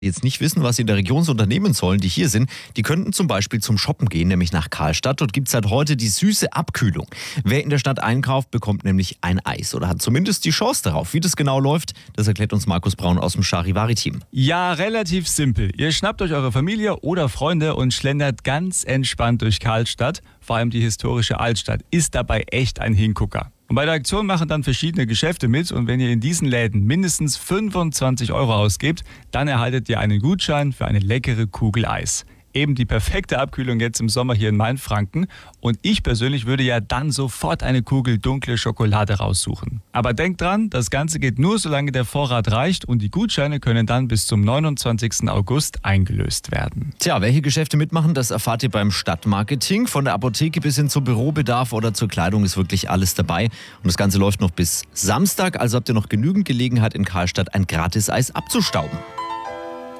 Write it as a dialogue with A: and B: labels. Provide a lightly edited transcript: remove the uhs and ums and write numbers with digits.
A: jetzt nicht wissen, was sie in der Region so unternehmen sollen, die hier sind, die könnten zum Beispiel zum Shoppen gehen, nämlich nach Karlstadt. Dort gibt es seit heute die süße Abkühlung. Wer in der Stadt einkauft, bekommt nämlich ein Eis oder hat zumindest die Chance darauf. Wie das genau läuft, das erklärt uns Markus Braun aus dem Charivari-Team.
B: Ja, relativ simpel. Ihr schnappt euch eure Familie oder Freunde und schlendert ganz entspannt durch Karlstadt. Vor allem die historische Altstadt ist dabei echt ein Hingucker. Und bei der Aktion machen dann verschiedene Geschäfte mit und wenn ihr in diesen Läden mindestens 25 Euro ausgebt, dann erhaltet ihr einen Gutschein für eine leckere Kugel Eis. Eben die perfekte Abkühlung jetzt im Sommer hier in Mainfranken. Und ich persönlich würde ja dann sofort eine Kugel dunkle Schokolade raussuchen. Aber denkt dran, das Ganze geht nur, solange der Vorrat reicht und die Gutscheine können dann bis zum 29. August eingelöst werden.
A: Tja, welche Geschäfte mitmachen, das erfahrt ihr beim Stadtmarketing. Von der Apotheke bis hin zum Bürobedarf oder zur Kleidung ist wirklich alles dabei. Und das Ganze läuft noch bis Samstag, also habt ihr noch genügend Gelegenheit in Karlstadt ein Gratis-Eis abzustauben.